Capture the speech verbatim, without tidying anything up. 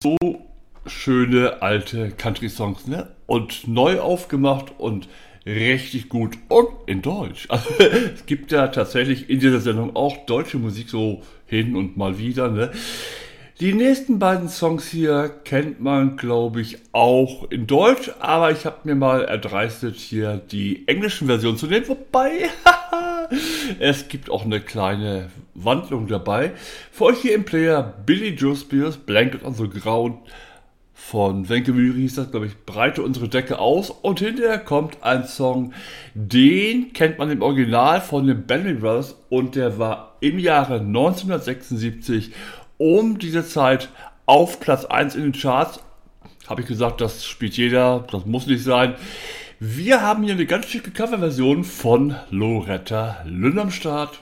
so schöne alte Country-Songs, ne? Und neu aufgemacht und richtig gut und in Deutsch. Also, es gibt ja tatsächlich in dieser Sendung auch deutsche Musik so hin und mal wieder, ne? Die nächsten beiden Songs hier kennt man, glaube ich, auch in Deutsch, aber ich habe mir mal erdreistet, hier die englischen Versionen zu nehmen, wobei es gibt auch eine kleine Wandlung dabei. Für euch hier im Player Billy Joe Spears, Blanket on the Ground von Wenke Mühre hieß das, glaube ich, breite unsere Decke aus, und hinterher kommt ein Song, den kennt man im Original von den Bellamy Brothers, und der war im Jahre neunzehnhundertsechsundsiebzig um diese Zeit auf Platz eins in den Charts. Habe ich gesagt, das spielt jeder, das muss nicht sein. Wir haben hier eine ganz schicke Coverversion von Loretta Lynn am Start.